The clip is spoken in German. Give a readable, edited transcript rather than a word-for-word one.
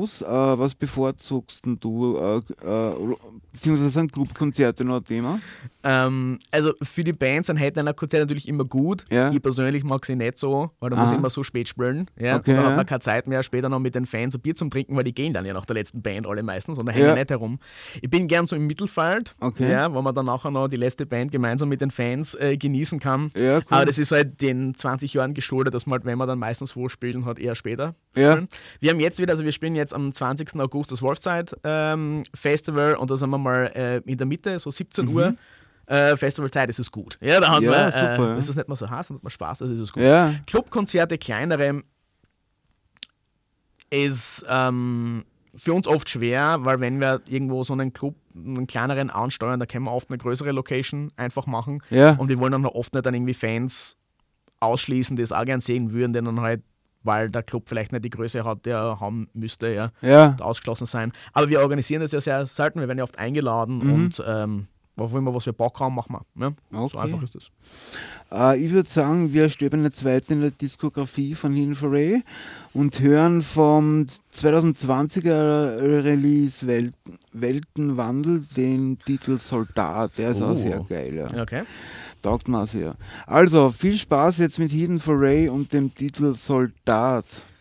groß. Was bevorzugst denn du? Beziehungsweise sind Clubkonzerte noch ein Thema? Also für die Bands sind Headliner-Konzerte natürlich immer gut. Ja. Ich persönlich mag sie nicht so, weil da muss ich immer so spät spielen. Ja? Okay, und da hat ja. man keine Zeit mehr, später noch mit den Fans ein Bier zum Trinken, weil die gehen dann ja nach der letzten Band alle meistens und da hängen nicht herum. Ich bin gern so im Mittelfeld, ja, wo man dann nachher noch die letzte Band gemeinsam mit den Fans genießen kann. Ja, cool. Aber das ist halt den 20 Jahren geschuldet, dass man halt, wenn man dann meistens wo spielen hat, eher später Ja. spielen. Wir haben jetzt wieder, also wir spielen jetzt am 20. August das Wolfzeit Festival und da sind wir mal in der Mitte, so 17 Uhr. Festivalzeit, das ist gut. Ja, da haben wir, super, das ist nicht mal so heiß, dann hat man Spaß, das ist gut. Ja. Clubkonzerte, kleinere, ist für uns oft schwer, weil wenn wir irgendwo so einen Club, einen kleineren ansteuern, da können wir oft eine größere Location einfach machen. Ja. Und wir wollen dann oft nicht dann irgendwie Fans ausschließen, die es auch gern sehen würden, die dann halt, weil der Club vielleicht nicht die Größe hat, der er haben müsste, Ja. ausgeschlossen sein. Aber wir organisieren das ja sehr selten, wir werden ja oft eingeladen und wo immer was wir Bock haben, machen wir. Ja? Okay. So einfach ist das. Ich würde sagen, wir stöbern jetzt weiter in der Diskografie von Hidden Foray und hören vom 2020er Release Weltenwandel den Titel Soldat. Der ist auch sehr geil. Ja. Okay. Taugt mir sehr. Also, viel Spaß jetzt mit Hidden Foray und dem Titel Soldat.